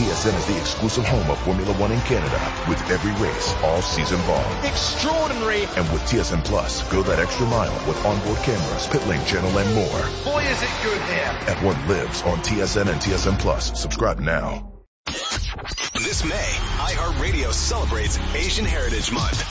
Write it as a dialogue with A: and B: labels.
A: TSN is the exclusive home of Formula One in Canada, with every race all season long.
B: Extraordinary.
A: And with TSN Plus, go that extra mile with onboard cameras, pit lane channel, and more.
B: Boy, is it good here.
A: F1 lives on TSN and TSN Plus. Subscribe now.
C: This May, iHeartRadio celebrates Asian Heritage Month.